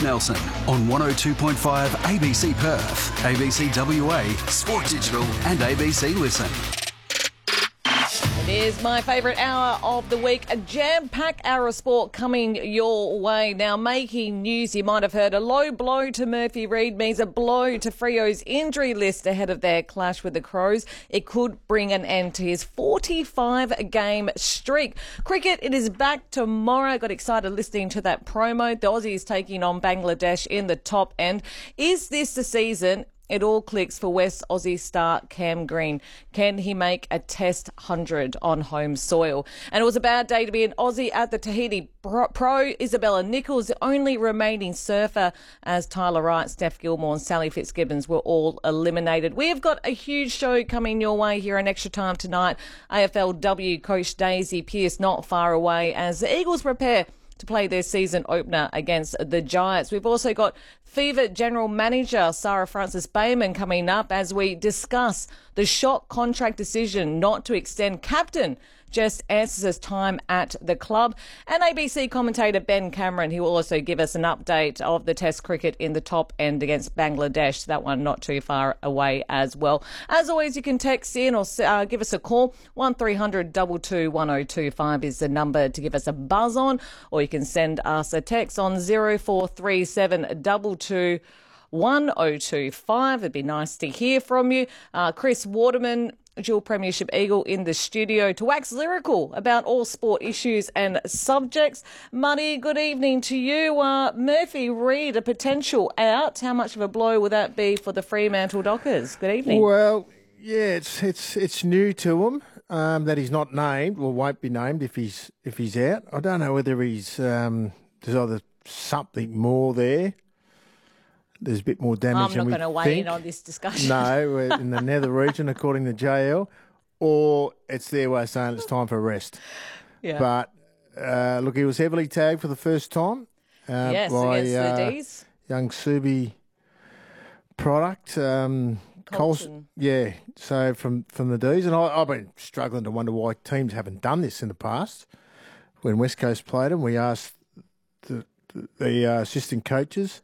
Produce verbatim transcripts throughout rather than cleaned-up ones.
Nelson on one oh two point five A B C Perth, A B C W A, Sport Digital and A B C Listen. It is my favourite hour of the week, a jam-packed hour of sport coming your way. Now, making news, you might have heard, a low blow to Murphy Reid means a blow to Freo's injury list ahead of their clash with the Crows. It could bring an end to his forty-five game streak. Cricket, it is back tomorrow. I got excited listening to that promo. The Aussies taking on Bangladesh in the top end. Is this the season? It all clicks for West Aussie star Cam Green. Can he make a test one hundred on home soil? And it was a bad day to be an Aussie at the Tahiti Pro. Pro. Isabella Nichols, the only remaining surfer, as Tyler Wright, Steph Gilmore and Sally Fitzgibbons were all eliminated. We have got a huge show coming your way here in Extra Time tonight. A F L W coach Daisy Pearce not far away as the Eagles prepare to play their season opener against the Giants. We've also got Fever General Manager Sarah Francis Bayman coming up as we discuss the shock contract decision not to extend captain Jess Anstis' time at the club. And A B C commentator Ben Cameron, he will also give us an update of the Test cricket in the top end against Bangladesh. That one not too far away as well. As always, you can text in or uh, give us a call. one three hundred two two one oh two five is the number to give us a buzz on. Or you can send us a text on zero four three seven two two one oh two five. It'd be nice to hear from you. Uh, Chris Waterman, dual premiership Eagle, in the studio to wax lyrical about all sport issues and subjects. Muddy, good evening to you. Uh, Murphy Reid, a potential out. How much of a blow would that be for the Fremantle Dockers? Good evening. Well, yeah, it's it's it's new to him um, that he's not named, or won't be named if he's if he's out. I don't know whether he's um, there's either something more there. There's a bit more damage I'm not going to weigh in on this discussion. No, we're in the nether region, according to J L, or it's their way of saying it's time for rest. Yeah. But, uh, look, he was heavily tagged for the first time. Uh, yes, by, against uh, the D's. Young Subi product. Um, Colson. Yeah, so from, from the D's. And I, I've been struggling to wonder why teams haven't done this in the past. When West Coast played them, we asked the, the, the uh, assistant coaches,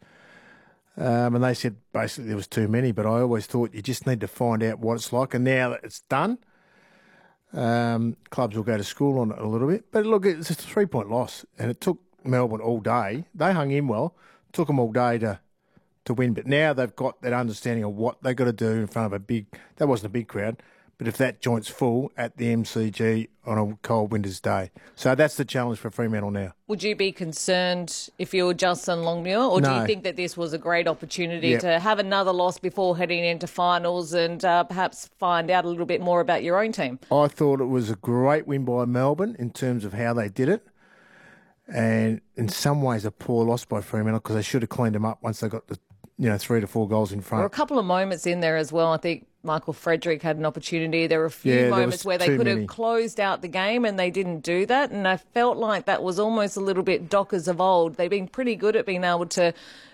Um, and they said basically there was too many, but I always thought you just need to find out what it's like. And now that it's done, um, clubs will go to school on it a little bit. But look, it's a three-point loss, and it took Melbourne all day. They hung in well, took them all day to to win. But now they've got that understanding of what they've got to do in front of a big, that wasn't a big crowd, but if that joint's full at the M C G on a cold winter's day. So that's the challenge for Fremantle now. Would you be concerned if you were Justin Longmuir, or No. do you think that this was a great opportunity Yep. to have another loss before heading into finals and uh, perhaps find out a little bit more about your own team? I thought it was a great win by Melbourne in terms of how they did it, and in some ways a poor loss by Fremantle because they should have cleaned them up once they got the you know three to four goals in There were a front. couple of moments in there as well. I think Michael Frederick had an opportunity. There were a few Yeah, there moments was where they too could many. have closed out the game and they didn't do that. And I felt like that was almost a little bit Dockers of old. They've been pretty good at being able to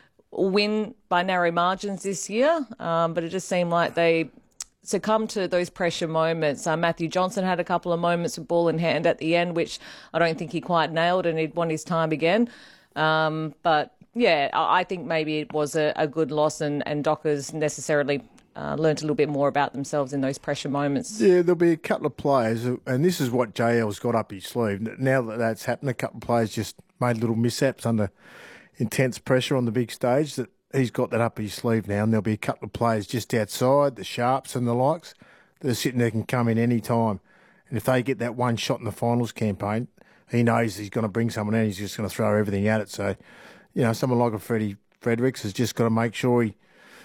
win by narrow margins this year, um, but it just seemed like they succumbed to those pressure moments. Uh, Matthew Johnson had a couple of moments with ball in hand at the end, which I don't think he quite nailed, and he'd won his time again. Um, but yeah, I I think maybe it was a, a good loss, and, and Dockers necessarily uh, learnt a little bit more about themselves in those pressure moments. Yeah, there'll be a couple of players, who- and this is what J L's got up his sleeve. Now that that's happened, a couple of players just made little mishaps under intense pressure on the big stage. That he's got that up his sleeve now, and there'll be a couple of players just outside, the Sharps and the likes, that are sitting there can come in any time. And if they get that one shot in the finals campaign, he knows he's going to bring someone in. He's just going to throw everything at it. So, you know, someone like a Freddie Fredericks has just got to make sure he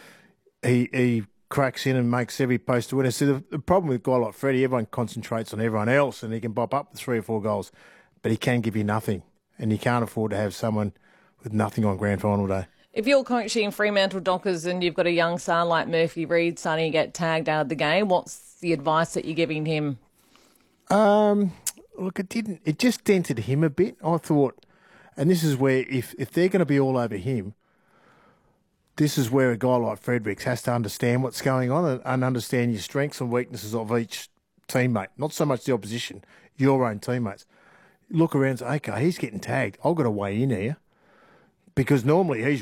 he, he cracks in and makes every post to win. So the, the problem with a guy like Freddie, everyone concentrates on everyone else, and he can bop up with three or four goals, but he can give you nothing, and you can't afford to have someone with nothing on grand final day. If you're coaching Fremantle Dockers and you've got a young son like Murphy Reid starting to get tagged out of the game, what's the advice that you're giving him? Um, look, it didn't. It just dented him a bit. I thought, and this is where if if they're going to be all over him, this is where a guy like Fredericks has to understand what's going on and, and understand your strengths and weaknesses of each teammate. Not so much the opposition, your own teammates. Look around and say, okay, he's getting tagged. I've got to weigh in here. Because normally he's